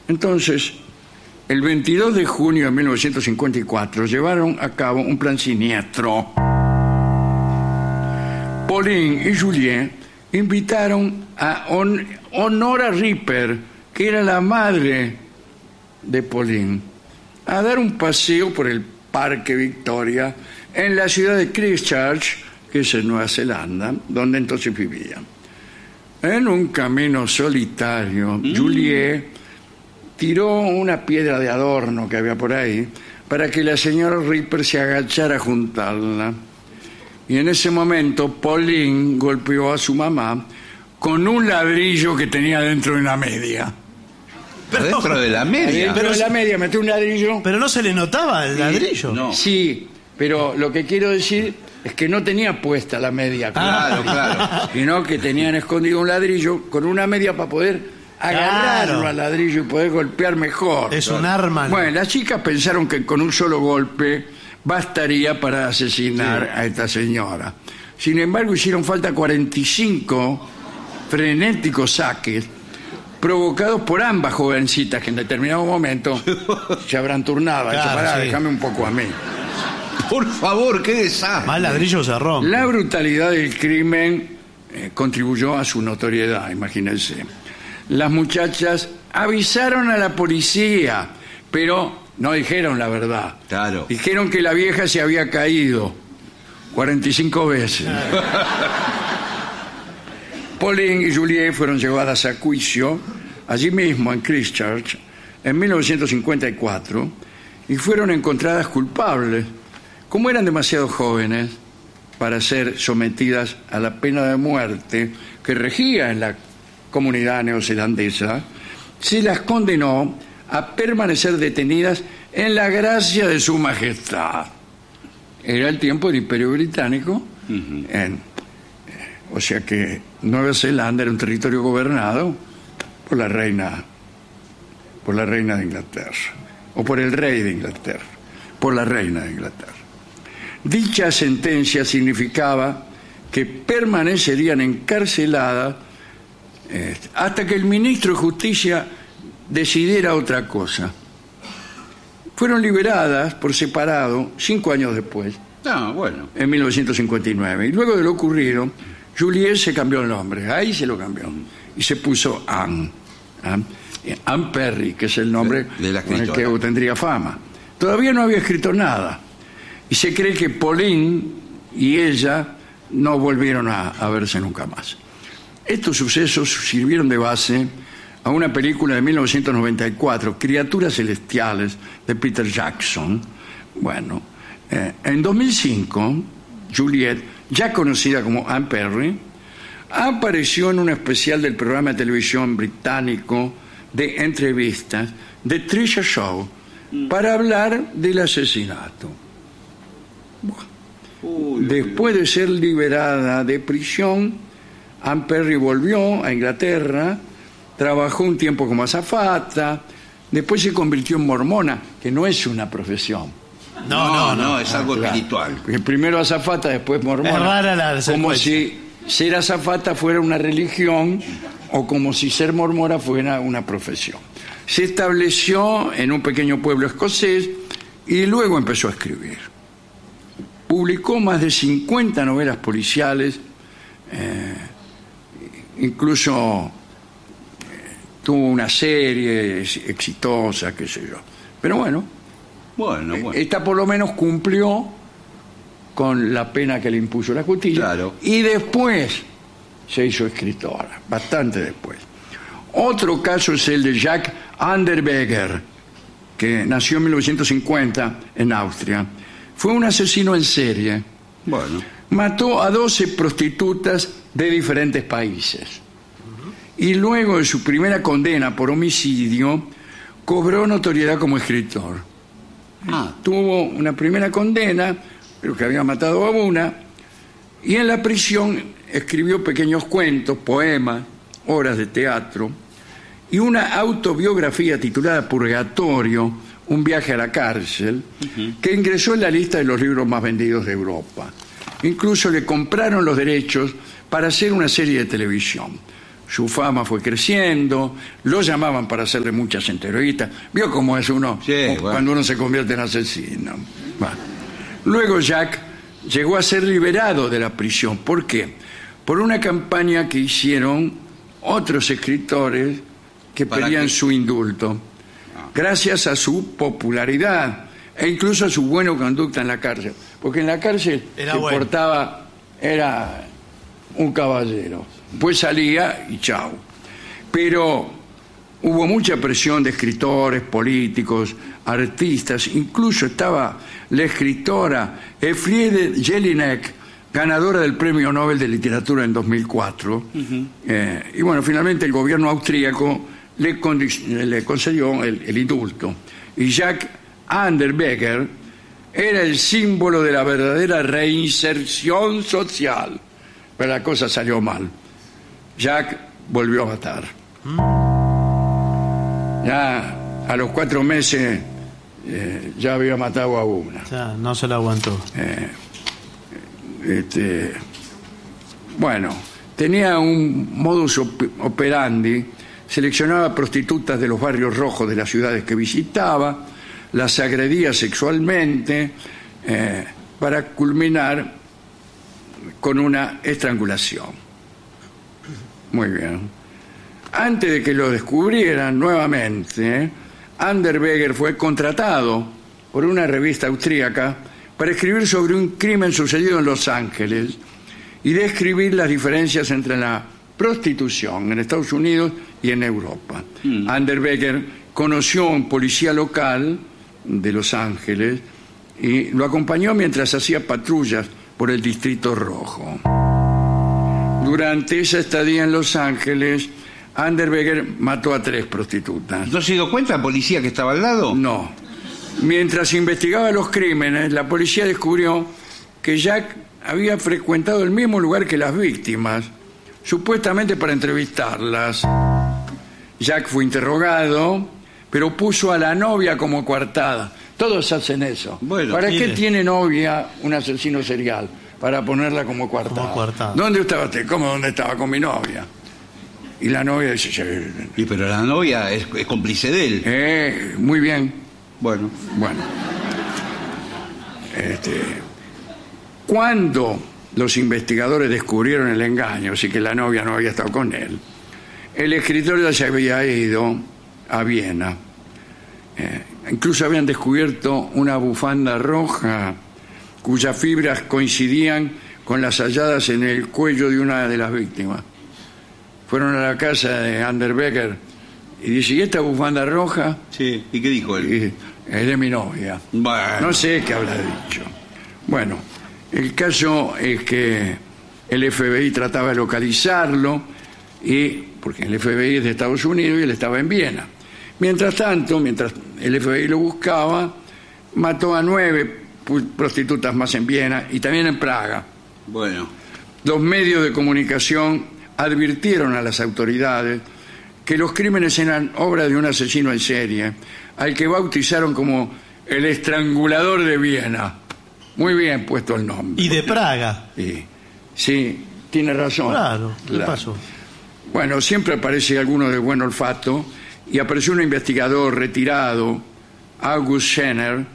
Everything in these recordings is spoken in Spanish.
Entonces, el 22 de junio de 1954 llevaron a cabo un plan siniestro. Pauline y Juliet invitaron a Honora Ripper, que era la madre de Pauline, a dar un paseo por el Parque Victoria en la ciudad de Christchurch, que es en Nueva Zelanda, donde entonces vivía. En un camino solitario, Juliet tiró una piedra de adorno que había por ahí para que la señora Ripper se agachara a juntarla. Y en ese momento, Pauline golpeó a su mamá con un ladrillo que tenía dentro de una media. ¿Dentro de la media? Dentro de la media metió un ladrillo. Pero no se le notaba el ladrillo. No. Sí, pero lo que quiero decir es que no tenía puesta la media. Claro. Sino que tenían escondido un ladrillo con una media para poder agarrarlo al ladrillo y poder golpear mejor. Es un arma. Bueno, las chicas pensaron que con un solo golpe bastaría para asesinar a esta señora. Sin embargo, hicieron falta 45 frenéticos saques provocados por ambas jovencitas que en determinado momento se habrán turnado. Claro, Pará, sí. déjame un poco a mí. Por favor, qué desastre. Más ladrillo se rompe. La brutalidad del crimen contribuyó a su notoriedad, imagínense. Las muchachas avisaron a la policía, pero no dijeron la verdad. Claro. Dijeron que la vieja se había caído 45 veces. Pauline y Juliet fueron llevadas a juicio allí mismo en Christchurch en 1954 y fueron encontradas culpables. Como eran demasiado jóvenes para ser sometidas a la pena de muerte que regía en la comunidad neozelandesa, se las condenó a permanecer detenidas en la gracia de su majestad. Era el tiempo del Imperio Británico, o sea que Nueva Zelanda era un territorio gobernado por la reina de Inglaterra, o por el rey de Inglaterra, por la reina de Inglaterra. Dicha sentencia significaba que permanecerían encarceladas hasta que el ministro de Justicia decidiera otra cosa. Fueron liberadas por separado 5 años después, Bueno. en 1959. Y luego de lo ocurrido, Juliet se cambió el nombre. Ahí se lo cambió. Y se puso Anne. Anne Perry, que es el nombre de la con el escritora. que tendría fama. Todavía no había escrito nada. Y se cree que Pauline y ella no volvieron a verse nunca más. Estos sucesos sirvieron de base a una película de 1994, Criaturas Celestiales, de Peter Jackson. Bueno, en 2005, Juliet, ya conocida como Anne Perry, apareció en un especial del programa de televisión británico de entrevistas The Trisha Show para hablar del asesinato. Después de ser liberada de prisión, Anne Perry volvió a Inglaterra, trabajó un tiempo como azafata, después se convirtió en mormona, que no es una profesión. No, es algo Claro. espiritual. Porque primero azafata, después mormona. Es rara la como secuencia. si ser azafata fuera una religión o como si ser mormona fuera una profesión. Se estableció en un pequeño pueblo escocés y luego empezó a escribir. Publicó más de 50 novelas policiales, incluso tuvo una serie exitosa, qué sé yo. Pero bueno, esta por lo menos cumplió con la pena que le impuso la justicia. Claro. Y después se hizo escritora, bastante después. Otro caso es el de Jack Anderberger, que nació en 1950 en Austria. Fue un asesino en serie. Mató a 12 prostitutas de diferentes países. Y luego de su primera condena por homicidio, cobró notoriedad como escritor. Tuvo una primera condena, pero que había matado a una, y en la prisión escribió pequeños cuentos, poemas, obras de teatro, y una autobiografía titulada Purgatorio, un viaje a la cárcel, que ingresó en la lista de los libros más vendidos de Europa. Incluso le compraron los derechos para hacer una serie de televisión. su fama fue creciendo, lo llamaban para hacerle muchas entrevistas. Vio cómo es uno cuando uno se convierte en asesino. Bueno. Luego Jack llegó a ser liberado de la prisión. ¿Por qué? Por una campaña que hicieron otros escritores que pedían su indulto, gracias a su popularidad e incluso a su buena conducta en la cárcel. Porque en la cárcel se portaba, era un caballero. Pues salía y chao. Pero hubo mucha presión de escritores, políticos, artistas. Incluso estaba la escritora Elfriede Jelinek, ganadora del Premio Nobel de Literatura en 2004. Y bueno, finalmente el gobierno austríaco le concedió el indulto. Y Jack Anderbecker era el símbolo de la verdadera reinserción social. Pero la cosa salió mal. Jack volvió a matar. Ya a los 4 meses ya había matado a una. O sea, no se la aguantó. Bueno, tenía un modus operandi. Seleccionaba prostitutas de los barrios rojos de las ciudades que visitaba, las agredía sexualmente para culminar con una estrangulación. Muy bien. Antes de que lo descubrieran nuevamente, Anderbecker fue contratado por una revista austríaca para escribir sobre un crimen sucedido en Los Ángeles y describir las diferencias entre la prostitución en Estados Unidos y en Europa. Anderbecker conoció a un policía local de Los Ángeles y lo acompañó mientras hacía patrullas por el Distrito Rojo. Durante esa estadía en Los Ángeles, Anderbecker mató a 3 prostitutas. ¿No se dio cuenta la policía que estaba al lado? No. Mientras investigaba los crímenes, la policía descubrió que Jack había frecuentado el mismo lugar que las víctimas, supuestamente para entrevistarlas. Jack fue interrogado, pero puso a la novia como coartada. Todos hacen eso. Bueno, ¿para qué tiene novia un asesino serial? Para ponerla como coartada. ¿Dónde estaba usted? ¿Cómo dónde estaba? Con mi novia. Y la novia dice... Y pero la novia es cómplice de él. Muy bien. Bueno. Cuando los investigadores descubrieron el engaño, así que la novia no había estado con él, el escritor ya se había ido a Viena. Incluso habían descubierto una bufanda roja cuyas fibras coincidían con las halladas en el cuello de una de las víctimas. Fueron a la casa de Anderbecker y dice, ¿y esta bufanda roja? Sí, ¿y qué dijo él? Y, es de mi novia. Bueno. No sé qué habrá dicho. Bueno, el caso es que el FBI trataba de localizarlo, porque el FBI es de Estados Unidos y él estaba en Viena. Mientras tanto, mientras el FBI lo buscaba, mató a 9 prostitutas más en Viena y también en Praga. Bueno. Los medios de comunicación advirtieron a las autoridades que los crímenes eran obra de un asesino en serie, al que bautizaron como el estrangulador de Viena. Muy bien puesto el nombre. Y de Praga. Sí, tiene razón. Claro, ¿qué pasó? Bueno, siempre aparece alguno de buen olfato y apareció un investigador retirado, August Schenner,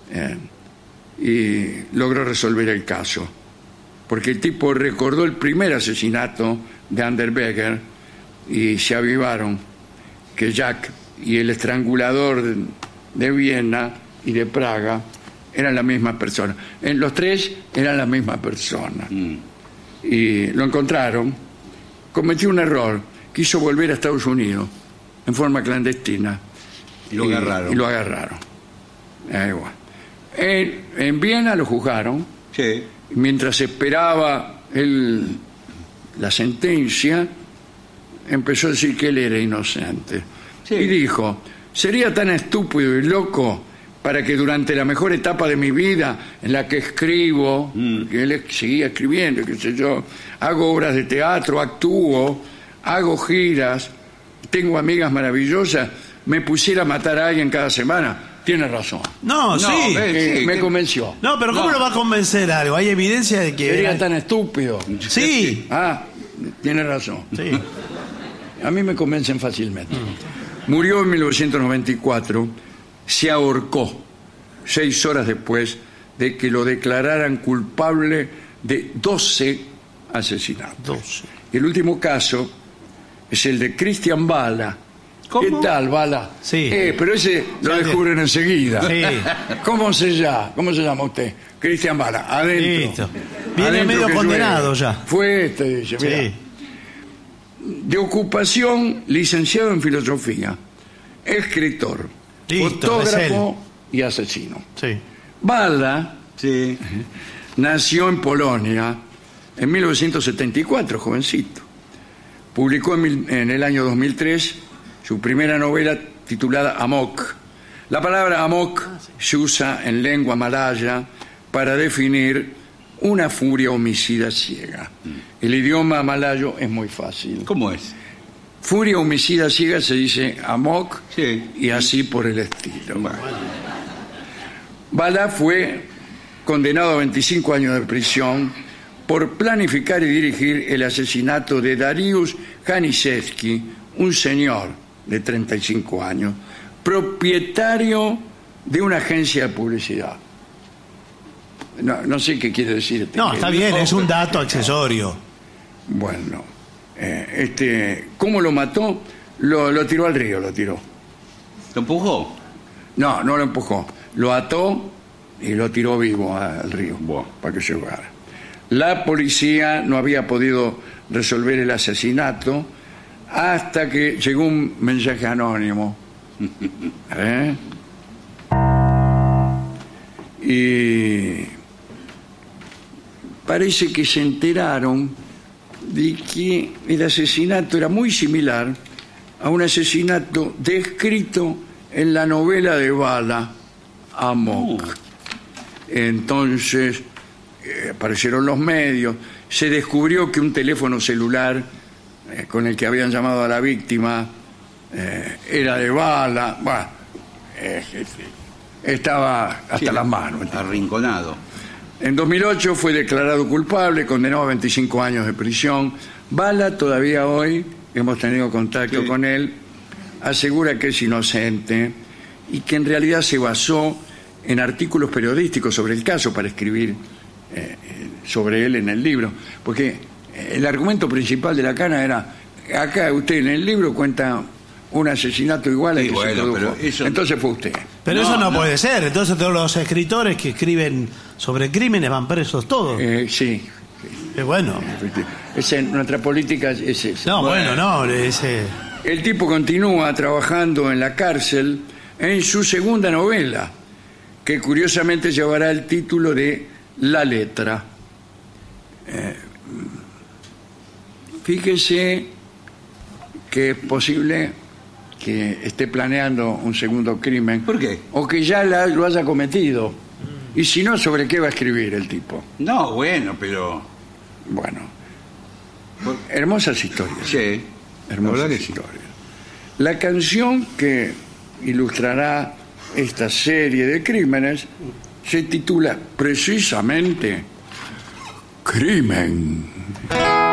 y logró resolver el caso. Porque el tipo recordó el primer asesinato de Anderbecker y se avivaron que Jack y el estrangulador de Viena y de Praga eran la misma persona. Los 3 eran la misma persona. Y lo encontraron, cometió un error, quiso volver a Estados Unidos en forma clandestina. Y lo agarraron. Bueno. En Viena lo juzgaron. Sí. Mientras esperaba la sentencia, empezó a decir que él era inocente. Sí. Y dijo, sería tan estúpido y loco para que durante la mejor etapa de mi vida, en la que escribo, que él seguía escribiendo, qué sé yo, hago obras de teatro, actúo, hago giras, tengo amigas maravillosas, me pusiera a matar a alguien cada semana. Tiene razón. No, sí. Me convenció. No, pero ¿cómo lo va a convencer algo? Hay evidencia de que... Sería tan estúpido. Sí. Tiene razón. Sí. A mí me convencen fácilmente. Murió en 1994, se ahorcó 6 horas después de que lo declararan culpable de 12 asesinatos. 12. Y el último caso es el de Christian Bala. ¿Cómo? ¿Qué tal, Bala? Sí. Pero ese lo descubren enseguida. Sí. ¿Cómo se llama usted? Cristian Bala, adentro. Listo. Viene Adentro medio que condenado llueve. ya. Fue dice, mira. Sí. De ocupación, licenciado en filosofía, escritor, Listo, fotógrafo y asesino. Sí. Bala Sí. nació en Polonia en 1974, jovencito. Publicó en el año 2003 su primera novela titulada Amok. La palabra Amok se usa en lengua malaya para definir una furia homicida ciega. El idioma malayo es muy fácil. ¿Cómo es? Furia homicida ciega se dice Amok, Sí. y así por el estilo. Bala fue condenado a 25 años de prisión por planificar y dirigir el asesinato de Dariusz Janiszewski, un señor de 35 años, propietario de una agencia de publicidad. No sé qué quiere decir. No, está bien, es un dato accesorio. Bueno, ¿cómo lo mató? Lo tiró al río, lo tiró. ¿Lo empujó? No lo empujó. Lo ató y lo tiró vivo al río Buah. para que se ahogara. La policía no había podido resolver el asesinato hasta que llegó un mensaje anónimo. Y parece que se enteraron de que el asesinato era muy similar a un asesinato descrito en la novela de Bala, Amok. Entonces aparecieron los medios, se descubrió que un teléfono celular con el que habían llamado a la víctima era de Bala. Bueno, estaba hasta las manos. Arrinconado. En 2008 fue declarado culpable, condenado a 25 años de prisión. Bala todavía hoy, hemos tenido contacto con él, asegura que es inocente y que en realidad se basó en artículos periodísticos sobre el caso para escribir sobre él en el libro. Porque el argumento principal de la cana era, acá usted en el libro cuenta un asesinato igual al que se produjo. Pero eso... Entonces fue usted. Pero eso no puede ser. Entonces todos los escritores que escriben sobre crímenes van presos todos. Sí. Bueno. Nuestra política es esa. No, bueno, no. Ese... El tipo continúa trabajando en la cárcel en su segunda novela, que curiosamente llevará el título de La Letra. Fíjese que es posible que esté planeando un segundo crimen. ¿Por qué? O que ya lo haya cometido. Y si no, ¿sobre qué va a escribir el tipo? No, bueno, pero... Bueno, hermosas historias. Sí, Hermosas historias. La canción que ilustrará esta serie de crímenes se titula precisamente Crimen.